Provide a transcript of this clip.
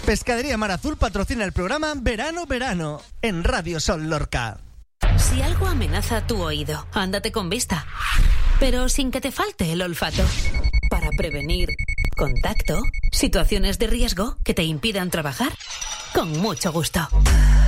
Pescadería Mar Azul patrocina el programa Verano Verano en Radio Sol Lorca. Si algo amenaza tu oído, ándate con vista, pero sin que te falte el olfato. Para prevenir contacto, situaciones de riesgo que te impidan trabajar, con mucho gusto.